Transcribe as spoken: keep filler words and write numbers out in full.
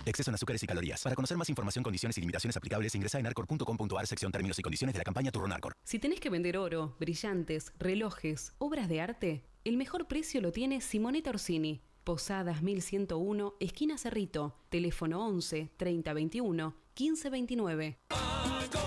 Exceso en azúcares y calorías. Para conocer más información, condiciones y limitaciones aplicables, ingresa en arcor punto com punto ar, sección términos y condiciones de la campaña Turronarcor. Si tenés que vender oro, brillantes, relojes, obras de arte, el mejor precio lo tiene Simonetta Orsini. Posadas mil ciento uno, esquina Cerrito. Teléfono once, treinta, veintiuno, quince, veintinueve.